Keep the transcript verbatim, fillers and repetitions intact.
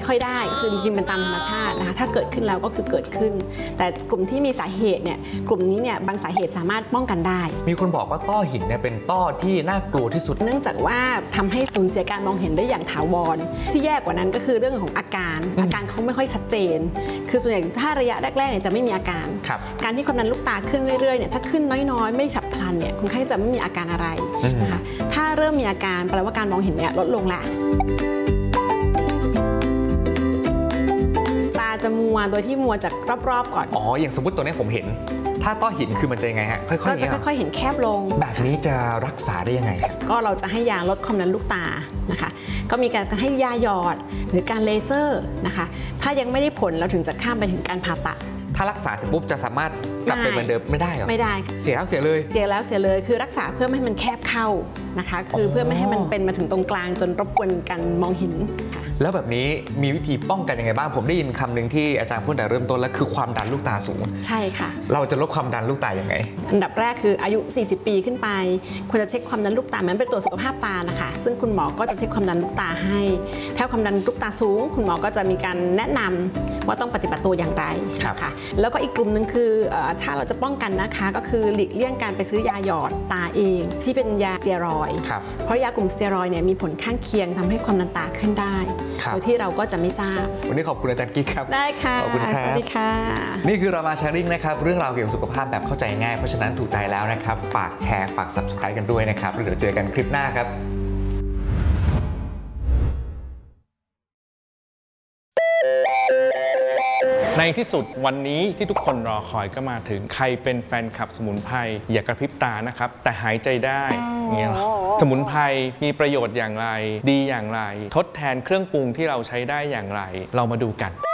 ค่อยได้คือจริงๆเป็นตามธรรมชาตินะคะถ้าเกิดขึ้นแล้วก็คือเกิดขึ้นแต่กลุ่มที่มีสาเหตุเนี่ยกลุ่มนี้เนี่ยบางสาเหตุสามารถป้องกันได้มีคนบอกว่าต้อหินเนี่ยเป็นต้อที่น่ากลัวที่สุดเนื่องจากว่าทำให้สูญเสียการมองเห็นได้อย่างถาวรที่แย่กว่านั้นก็คือเรื่องของอาการอาการเขาไม่ค่อยชัดเจนคือส่วนใหญ่ถ้าระยะแรกๆเนี่ยจะไม่มีอาการการที่ความดันลูกตาขึ้นเรื่อยๆเนี่ยถ้าขึ้นน้อยๆไม่ฉับพลันเนี่ยคนไข้จะไม่มีอาการอะไรนะคะถ้าเริ่มมีอาการแปลว่าการมองเห็นเนี่ยลดลงแล้วตาจะมัวโดยที่มัวจากรอบๆก่อนอ๋ออย่างสมมติตัวนี้ผมเห็นถ้าต้อหินคือมันจะยังไงฮะค่อยๆก็จะค่อยๆเห็นแคบลงแบบนี้จะรักษาได้ยังไงก็เราจะให้ยาลดความดันลูกตานะคะก็มีการให้ยาหยอดหรือการเลเซอร์นะคะถ้ายังไม่ได้ผลเราถึงจะข้ามไปถึงการผ่าตัดถ้ารักษาเสร็จปุ๊บจะสามารถกลับไปเหมือนเดิมไม่ได้หรอไม่ได้เสียแล้วเสียเลยเสียแล้วเสียเลยคือรักษาเพื่อไม่ให้มันแคบเข้านะคะคือเพื่อไม่ให้มันเป็นมาถึงตรงกลางจนรบกวนการมองเห็นค่ะแล้วแบบนี้มีวิธีป้องกันยังไงบ้างผมได้ยินคำหนึ่งที่อาจารย์พูดแต่เริ่มต้นแล้วคือความดันลูกตาสูงใช่ค่ะเราจะลดความดันลูกตายังไงอันดับแรกคืออายุสี่สิบปีขึ้นไปควรจะเช็คความดันลูกตามันเป็นตัวสุขภาพตานะคะซึ่งคุณหมอก็จะเช็คความดันลูกตาให้ถ้าความดันลูกตาสูงคุณหมอก็จะมีการแนะนำว่าต้องปฏิบัติตัวอย่างไรค่ะแล้วก็อีกกลุ่มหนึ่งคือถ้าเราจะป้องกันนะคะก็คือหลีกเลี่ยงการไปซื้อยาหยอดตาเองที่เป็นยาสเตียรอยด์เพราะยากลุ่มสเตียรอยด์เนี่ยมีผลข้างเคียงทำให้ความดันตาขึ้นได้โดยที่เราก็จะไม่ทราบวันนี้ขอบคุณอาจารย์กิ๊กครับได้ค่ะขอบคุณครับสวัสดีค่ะนี่คือเรามาแชร์ริ่งนะครับเรื่องราวเกี่ยวกับสุขภาพแบบเข้าใจง่ายเพราะฉะนั้นถูกใจแล้วนะครับฝากแชร์ฝาก ซับสไครบ์ กันด้วยนะครับแล้วเดี๋ยวเจอกันคลิปหน้าครับในที่สุดวันนี้ที่ทุกคนรอคอยก็มาถึงใครเป็นแฟนคลับสมุนไพรอย่ากระพริบตานะครับแต่หายใจได้เงี้ยสมุนไพรมีประโยชน์อย่างไรดีอย่างไรทดแทนเครื่องปรุงที่เราใช้ได้อย่างไรเรามาดูกัน